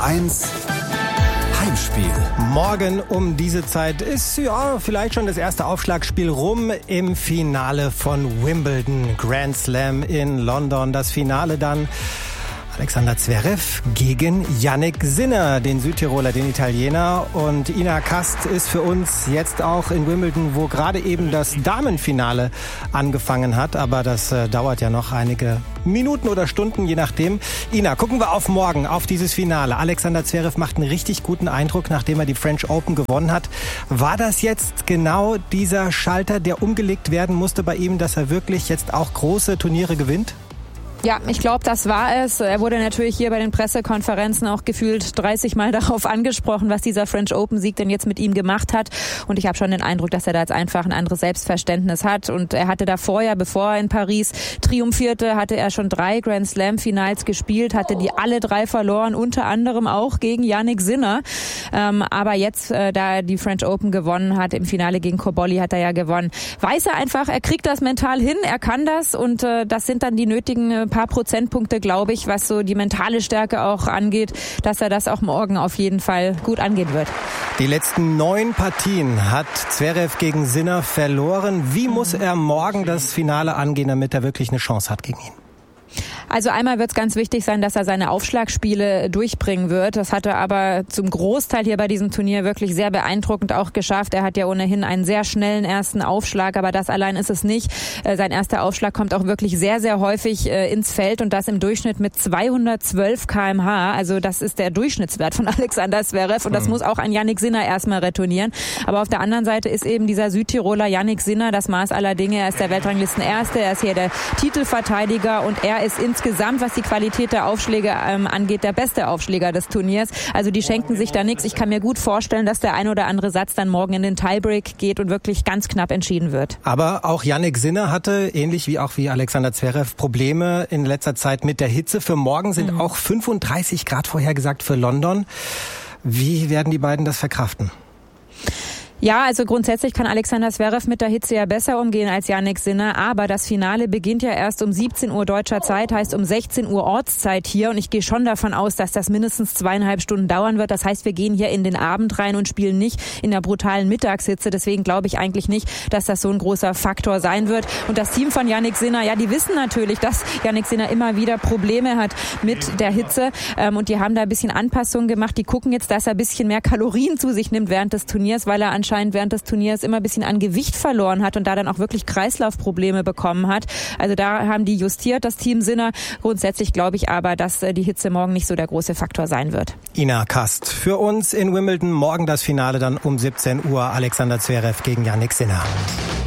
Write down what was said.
1 Heimspiel. Morgen um diese Zeit ist vielleicht schon das erste Aufschlagspiel rum im Finale von Wimbledon. Grand Slam in London. Das Finale dann Alexander Zverev gegen Jannik Sinner, den Südtiroler, den Italiener. Und Ina Kast ist für uns jetzt auch in Wimbledon, wo gerade eben das Damenfinale angefangen hat. Aber das dauert ja noch einige Minuten oder Stunden, je nachdem. Ina, gucken wir auf morgen, auf dieses Finale. Alexander Zverev macht einen richtig guten Eindruck, nachdem er die French Open gewonnen hat. War das jetzt genau dieser Schalter, der umgelegt werden musste bei ihm, dass er wirklich jetzt auch große Turniere gewinnt? Ja, ich glaube, das war es. Er wurde natürlich hier bei den Pressekonferenzen auch gefühlt 30 Mal darauf angesprochen, was dieser French Open-Sieg denn jetzt mit ihm gemacht hat. Und ich habe schon den Eindruck, dass er da jetzt einfach ein anderes Selbstverständnis hat. Und er hatte davor ja, bevor er in Paris triumphierte, hatte er schon 3 Grand Slam-Finals gespielt, hatte die alle 3 verloren, unter anderem auch gegen Jannik Sinner. Aber jetzt, da er die French Open gewonnen hat, im Finale gegen Cobolli hat er ja gewonnen, weiß er einfach, er kriegt das mental hin, er kann das. Und das sind dann die nötigen paar Prozentpunkte, glaube ich, was so die mentale Stärke auch angeht, dass er das auch morgen auf jeden Fall gut angehen wird. Die letzten 9 Partien hat Zverev gegen Sinner verloren. Wie muss er morgen das Finale angehen, damit er wirklich eine Chance hat gegen ihn? Also einmal wird es ganz wichtig sein, dass er seine Aufschlagspiele durchbringen wird. Das hat er aber zum Großteil hier bei diesem Turnier wirklich sehr beeindruckend auch geschafft. Er hat ja ohnehin einen sehr schnellen ersten Aufschlag, aber das allein ist es nicht. Sein erster Aufschlag kommt auch wirklich sehr, sehr häufig ins Feld und das im Durchschnitt mit 212 km/h. Also das ist der Durchschnittswert von Alexander Zverev und das muss auch ein Jannik Sinner erstmal retournieren. Aber auf der anderen Seite ist eben dieser Südtiroler Jannik Sinner das Maß aller Dinge. Er ist der Weltranglistenerste, er ist hier der Titelverteidiger und er ist insgesamt, was die Qualität der Aufschläge angeht, der beste Aufschläger des Turniers. Also die schenken sich da nichts. Ich kann mir gut vorstellen, dass der ein oder andere Satz dann morgen in den Tiebreak geht und wirklich ganz knapp entschieden wird. Aber auch Jannik Sinner hatte, ähnlich wie Alexander Zverev, Probleme in letzter Zeit mit der Hitze. Für morgen sind auch 35 Grad vorhergesagt für London. Wie werden die beiden das verkraften? Ja, also grundsätzlich kann Alexander Zverev mit der Hitze ja besser umgehen als Jannik Sinner, aber das Finale beginnt ja erst um 17 Uhr deutscher Zeit, heißt um 16 Uhr Ortszeit hier und ich gehe schon davon aus, dass das mindestens 2,5 Stunden dauern wird. Das heißt, wir gehen hier in den Abend rein und spielen nicht in der brutalen Mittagshitze, deswegen glaube ich eigentlich nicht, dass das so ein großer Faktor sein wird. Und das Team von Jannik Sinner, ja, die wissen natürlich, dass Jannik Sinner immer wieder Probleme hat mit der Hitze und die haben da ein bisschen Anpassungen gemacht. Die gucken jetzt, dass er ein bisschen mehr Kalorien zu sich nimmt während des Turniers, weil er anscheinend während des Turniers immer ein bisschen an Gewicht verloren hat und da dann auch wirklich Kreislaufprobleme bekommen hat. Also da haben die justiert, das Team Sinner. Grundsätzlich glaube ich aber, dass die Hitze morgen nicht so der große Faktor sein wird. Ina Kast für uns in Wimbledon. Morgen das Finale dann um 17 Uhr. Alexander Zverev gegen Jannik Sinner.